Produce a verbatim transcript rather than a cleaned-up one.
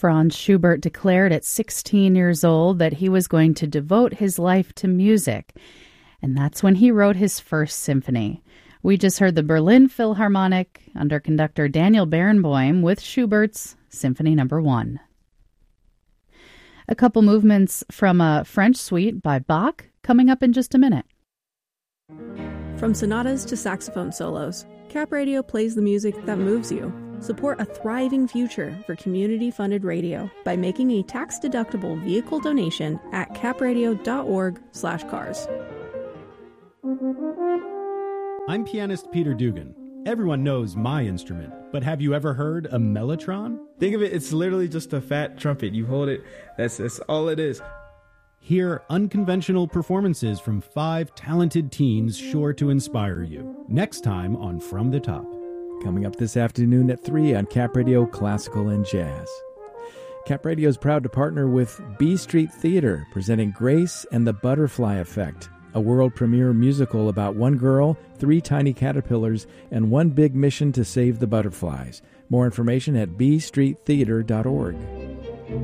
Franz Schubert declared at sixteen years old that he was going to devote his life to music, and that's when he wrote his first symphony. We just heard the Berlin Philharmonic under conductor Daniel Barenboim with Schubert's Symphony Number One. A couple movements from a French suite by Bach coming up in just a minute. From sonatas to saxophone solos, Cap Radio plays the music that moves you. Support a thriving future for community-funded radio by making a tax-deductible vehicle donation at capradio.org slash cars. I'm pianist Peter Dugan. Everyone knows my instrument, but have you ever heard a mellotron? Think of it, it's literally just a fat trumpet. You hold it, that's, that's all it is. Hear unconventional performances from five talented teens sure to inspire you. Next time on From the Top. Coming up this afternoon at three on Cap Radio Classical and Jazz. Cap Radio is proud to partner with B Street Theater, presenting Grace and the Butterfly Effect, a world premiere musical about one girl, three tiny caterpillars, and one big mission to save the butterflies. More information at b street theater dot org.